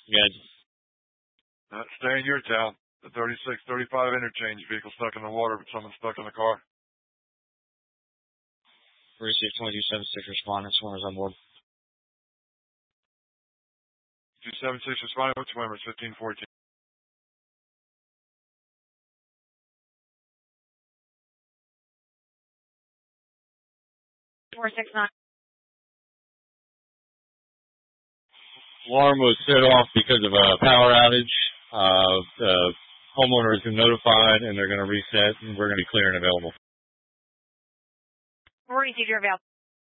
Good. Stay in your town. The 3635 interchange. Vehicle stuck in the water, but someone stuck in the car. Receive 2276 responding. Swimmers on board. 276 responding with swimmers, 1514. Alarm was set off because of a power outage. The homeowner has been notified, and they're going to reset, and we're going to be clear and available. We're going to see your available.